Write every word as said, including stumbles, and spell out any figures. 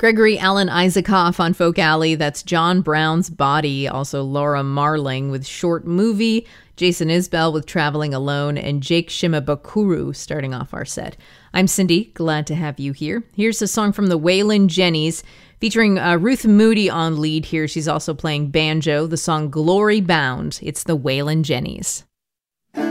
Gregory Alan Isaacoff on Folk Alley. That's John Brown's Body. Also Laura Marling with Short Movie. Jason Isbell with Traveling Alone. And Jake Shimabukuro starting off our set. I'm Cindy. Glad to have you here. Here's a song from the Waylon Jennies featuring uh, Ruth Moody on lead here. She's also playing banjo. The song Glory Bound. It's the Waylon Jennies.